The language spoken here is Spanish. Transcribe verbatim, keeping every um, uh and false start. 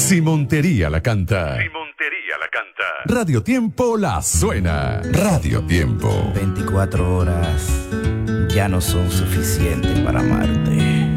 Si Montería la canta. Si Montería la canta. Radio Tiempo la suena. Radio Tiempo. veinticuatro horas ya no son suficientes para amarte.